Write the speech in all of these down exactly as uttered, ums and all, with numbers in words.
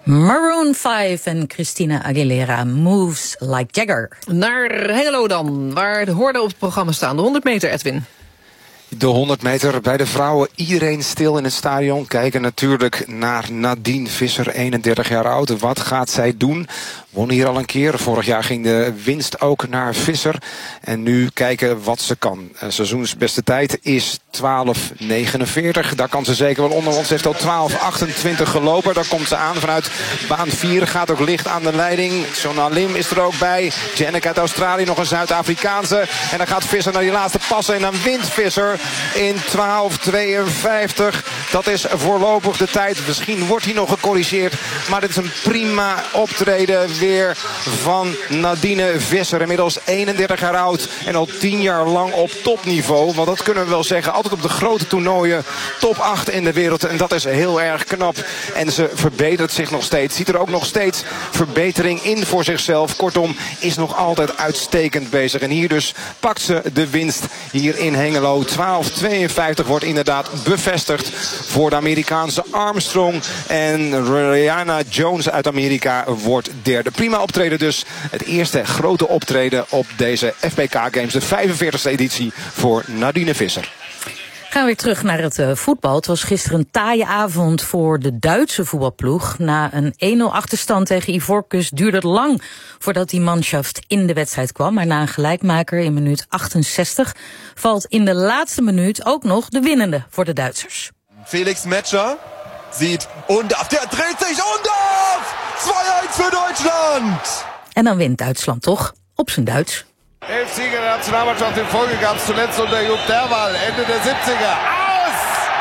Maroon vijf en Christina Aguilera, Moves Like Jagger. Naar Hengelo dan, waar de horden op het programma staan. De honderd meter, Edwin. De honderd meter bij de vrouwen. Iedereen stil in het stadion. Kijken natuurlijk naar Nadine Visser, eenendertig jaar oud. Wat gaat zij doen? Won hier al een keer. Vorig jaar ging de winst ook naar Visser. En nu kijken wat ze kan. Seizoensbeste tijd is twaalf negenenveertig. Daar kan ze zeker wel onder, want ze heeft al twaalf achtentwintig gelopen. Daar komt ze aan vanuit baan vier. Gaat ook licht aan de leiding. Shona Lim is er ook bij. Janek uit Australië, nog een Zuid-Afrikaanse. En dan gaat Visser naar die laatste passen. En dan wint Visser in twaalf tweeënvijftig. Dat is voorlopig de tijd. Misschien wordt hij nog gecorrigeerd. Maar dit is een prima optreden weer van Nadine Visser. Inmiddels eenendertig jaar oud. En al tien jaar lang op topniveau. Want dat kunnen we wel zeggen. Altijd op de grote toernooien. Top acht in de wereld. En dat is heel erg knap. En ze verbetert zich nog steeds. Ziet er ook nog steeds verbetering in voor zichzelf. Kortom, is nog altijd uitstekend bezig. En hier dus pakt ze de winst hier in Hengelo. twaalf tweeënvijftig wordt inderdaad bevestigd voor de Amerikaanse Armstrong. En Rihanna Jones uit Amerika wordt derde. Prima optreden dus. Het eerste grote optreden op deze F B K Games. De vijfenveertigste editie voor Nadine Visser. Gaan we weer terug naar het uh, voetbal. Het was gisteren een taaie avond voor de Duitse voetbalploeg. Na een één nul achterstand tegen Ivoorkust duurde het lang voordat die manschaft in de wedstrijd kwam. Maar na een gelijkmaker in minuut achtenzestig valt in de laatste minuut ook nog de winnende voor de Duitsers. Felix Metscher ziet Undav, der dreht sich, Undav! twee-een voor Duitsland! En dan wint Duitsland toch, op zijn Duits. Elf Siege der Nationalmannschaft in Folge gab es zuletzt unter Joop Derwal, Ende der siebziger. Aus!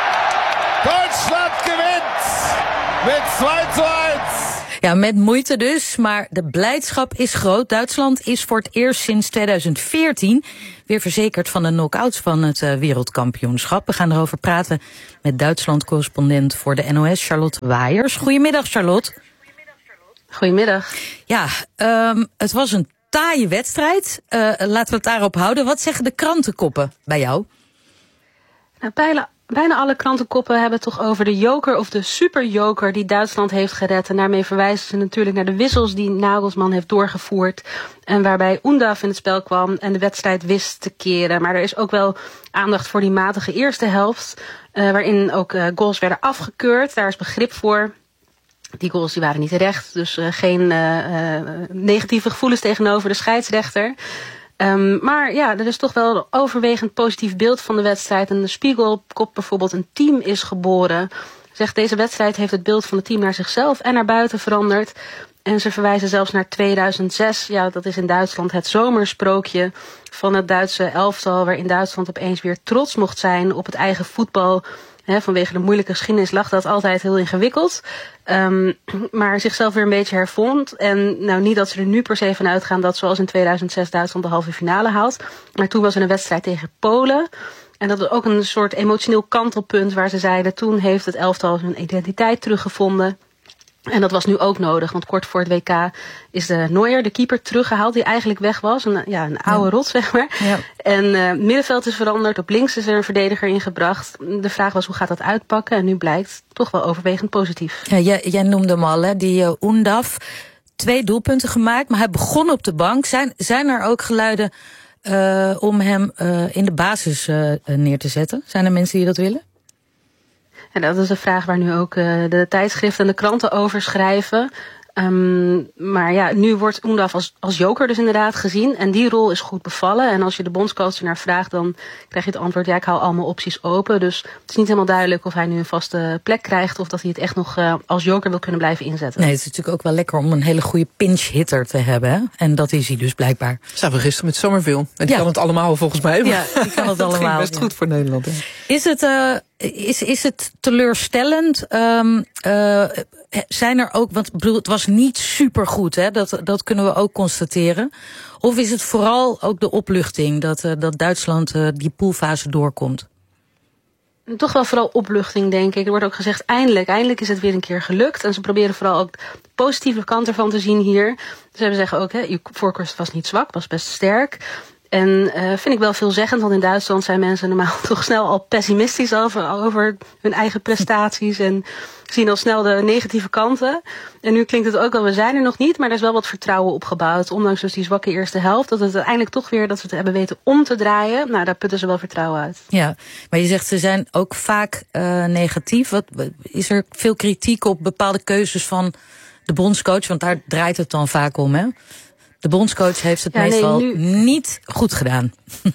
Duitsland gewinnt met twee zu één. Ja, met moeite dus, maar de blijdschap is groot. Duitsland is voor het eerst sinds tweeduizend veertien weer verzekerd van de knock-outs van het uh, wereldkampioenschap. We gaan erover praten met Duitsland-correspondent voor de N O S, Charlotte Waaiers. Goedemiddag, Charlotte. Goedemiddag. Ja, um, het was een taaie wedstrijd. Uh, laten we het daarop houden. Wat zeggen de krantenkoppen bij jou? Nou, bijna, bijna alle krantenkoppen hebben het toch over de joker of de superjoker die Duitsland heeft gered. En daarmee verwijzen ze natuurlijk naar de wissels die Nagelsman heeft doorgevoerd. En waarbij Undav in het spel kwam en de wedstrijd wist te keren. Maar er is ook wel aandacht voor die matige eerste helft. Uh, waarin ook uh, goals werden afgekeurd. Daar is begrip voor. Die goals die waren niet terecht, dus uh, geen uh, uh, negatieve gevoelens tegenover de scheidsrechter. Um, maar ja, er is toch wel een overwegend positief beeld van de wedstrijd. En de Spiegel kopt bijvoorbeeld een team is geboren. Zegt deze wedstrijd heeft het beeld van het team naar zichzelf en naar buiten veranderd. En ze verwijzen zelfs naar tweeduizend zes. Ja, dat is in Duitsland het zomersprookje van het Duitse elftal, waarin Duitsland opeens weer trots mocht zijn op het eigen voetbal. He, vanwege de moeilijke geschiedenis lag dat altijd heel ingewikkeld. Um, maar zichzelf weer een beetje hervond. En nou, niet dat ze er nu per se van uitgaan dat zoals in tweeduizend zes Duitsland de halve finale haalt. Maar toen was er een wedstrijd tegen Polen. En dat was ook een soort emotioneel kantelpunt waar ze zeiden, toen heeft het elftal zijn identiteit teruggevonden. En dat was nu ook nodig, want kort voor het W K is de Neuer, de keeper, teruggehaald die eigenlijk weg was. Een, ja, een oude ja. rot, zeg maar. Ja. En uh, het middenveld is veranderd, op links is er een verdediger ingebracht. De vraag was, hoe gaat dat uitpakken? En nu blijkt toch wel overwegend positief. Ja, jij, jij noemde hem al, hè, die uh, Undav. Twee doelpunten gemaakt, maar hij begon op de bank. Zijn, zijn er ook geluiden uh, om hem uh, in de basis uh, neer te zetten? Zijn er mensen die dat willen? En dat is een vraag waar nu ook uh, de tijdschriften en de kranten over schrijven. Um, maar ja, nu wordt Undav als, als joker dus inderdaad gezien. En die rol is goed bevallen. En als je de bondscoach ernaar vraagt, dan krijg je het antwoord, ja, ik hou allemaal opties open. Dus het is niet helemaal duidelijk of hij nu een vaste plek krijgt of dat hij het echt nog uh, als joker wil kunnen blijven inzetten. Nee, het is natuurlijk ook wel lekker om een hele goede pinch-hitter te hebben. Hè? En dat is hij dus blijkbaar. Zijn we gisteren met Somerville. En die ja. kan het allemaal volgens mij. Ja, die kan het dat allemaal. ging best ja. goed voor Nederland. Hè? Is het... Uh, Is, is het teleurstellend? Um, uh, zijn er ook, want bedoel, het was niet supergoed, hè? Dat, dat kunnen we ook constateren. Of is het vooral ook de opluchting dat, uh, dat Duitsland uh, die poolfase doorkomt? Toch wel vooral opluchting, denk ik. Er wordt ook gezegd, eindelijk, eindelijk is het weer een keer gelukt. En ze proberen vooral ook de positieve kant ervan te zien hier. Ze zeggen ook, hè, Ivoorkust was niet zwak, was best sterk. En uh, vind ik wel veelzeggend, want in Duitsland zijn mensen normaal toch snel al pessimistisch over, over hun eigen prestaties en zien al snel de negatieve kanten. En nu klinkt het ook al, we zijn er nog niet, maar er is wel wat vertrouwen opgebouwd. Ondanks dus die zwakke eerste helft, dat het uiteindelijk toch weer, dat we het hebben weten om te draaien. Nou, daar putten ze wel vertrouwen uit. Ja, maar je zegt ze zijn ook vaak uh, negatief. Wat, is er veel kritiek op bepaalde keuzes van de bondscoach? Want daar draait het dan vaak om, hè? De bondscoach heeft het ja, meestal nee, nu... niet goed gedaan.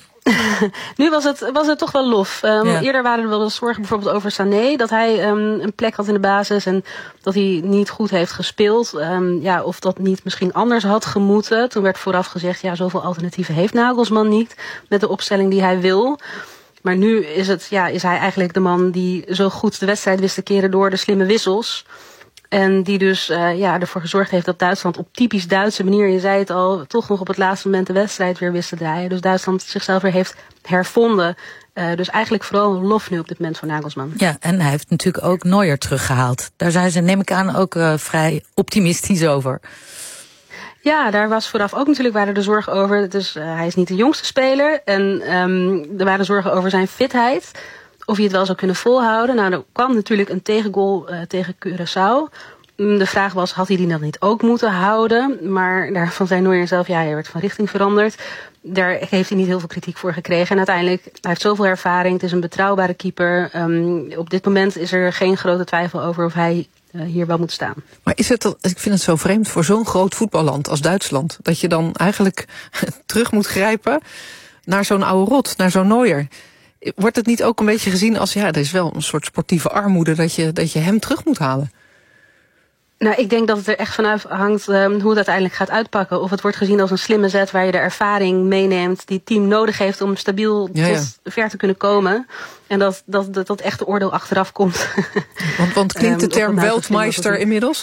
Nu was het, was het toch wel lof. Um, ja. Eerder waren er wel eens zorgen bijvoorbeeld over Sané, dat hij um, een plek had in de basis en dat hij niet goed heeft gespeeld. Um, ja, of dat niet misschien anders had gemoeten. Toen werd vooraf gezegd, ja, zoveel alternatieven heeft Nagelsman niet met de opstelling die hij wil. Maar nu is, het, ja, is hij eigenlijk de man die zo goed de wedstrijd wist te keren door de slimme wissels. En die dus uh, ja, ervoor gezorgd heeft dat Duitsland op typisch Duitse manier, je zei het al, toch nog op het laatste moment de wedstrijd weer wist te draaien. Dus Duitsland zichzelf weer heeft hervonden. Uh, dus eigenlijk vooral lof nu op dit moment voor Nagelsman. Ja, en hij heeft natuurlijk ook Neuer teruggehaald. Daar zijn ze, neem ik aan, ook uh, vrij optimistisch over. Ja, daar was vooraf ook natuurlijk waren er zorgen over. Dus uh, hij is niet de jongste speler. En um, er waren zorgen over zijn fitheid. Of hij het wel zou kunnen volhouden. Nou, er kwam natuurlijk een tegengoal uh, tegen Curaçao. De vraag was, had hij die dan niet ook moeten houden? Maar daarvan zei Neuer zelf, ja, hij werd van richting veranderd. Daar heeft hij niet heel veel kritiek voor gekregen. En uiteindelijk, hij heeft zoveel ervaring. Het is een betrouwbare keeper. Um, op dit moment is er geen grote twijfel over of hij uh, hier wel moet staan. Maar is het, ik vind het zo vreemd voor zo'n groot voetballand als Duitsland, dat je dan eigenlijk terug moet grijpen naar zo'n oude rot, naar zo'n Neuer. Wordt het niet ook een beetje gezien als, ja, er is wel een soort sportieve armoede dat je, dat je hem terug moet halen? Nou, ik denk dat het er echt vanuit hangt um, hoe het uiteindelijk gaat uitpakken. Of het wordt gezien als een slimme zet waar je de ervaring meeneemt die het team nodig heeft om stabiel ja, ja. tot ver te kunnen komen. En dat dat, dat, dat echte oordeel achteraf komt. Want, want klinkt de term um, Weltmeister inmiddels?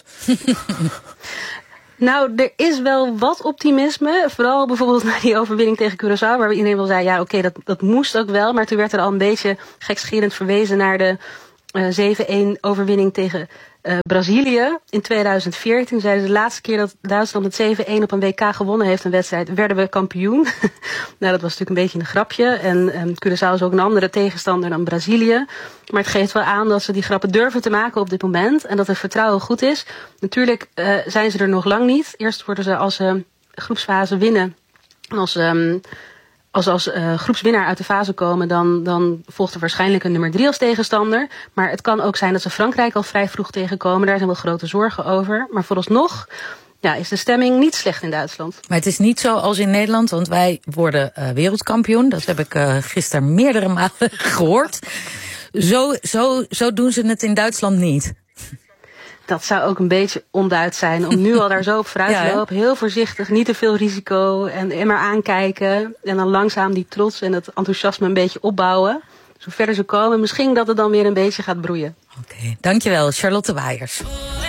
Nou, er is wel wat optimisme. Vooral bijvoorbeeld na die overwinning tegen Curaçao, waar iedereen wel zei, ja, oké, okay, dat, dat moest ook wel. Maar toen werd er al een beetje gekscherend verwezen naar de uh, zeven-een overwinning tegen uh, Brazilië in tweeduizend veertien. Zeiden de laatste keer dat Duitsland met zeven-een op een W K gewonnen heeft, een wedstrijd, werden we kampioen. Nou, dat was natuurlijk een beetje een grapje. En um, Curaçao is ook een andere tegenstander dan Brazilië. Maar het geeft wel aan dat ze die grappen durven te maken op dit moment. En dat het vertrouwen goed is. Natuurlijk uh, zijn ze er nog lang niet. Eerst worden ze als uh, groepsfase winnen. En als, um, als, als uh, groepswinnaar uit de fase komen, dan, dan volgt er waarschijnlijk een nummer drie als tegenstander. Maar het kan ook zijn dat ze Frankrijk al vrij vroeg tegenkomen. Daar zijn wel grote zorgen over. Maar vooralsnog, ja, is de stemming niet slecht in Duitsland. Maar het is niet zo als in Nederland, want wij worden uh, wereldkampioen. Dat heb ik uh, gisteren meerdere malen gehoord. Zo, zo, zo doen ze het in Duitsland niet. Dat zou ook een beetje onduid zijn. Om nu al daar zo op vooruit te lopen. Heel voorzichtig, niet te veel risico. En, en maar aankijken. En dan langzaam die trots en het enthousiasme een beetje opbouwen. Zo verder ze komen. Misschien dat het dan weer een beetje gaat broeien. Oké, okay, dankjewel Charlotte Waaiers.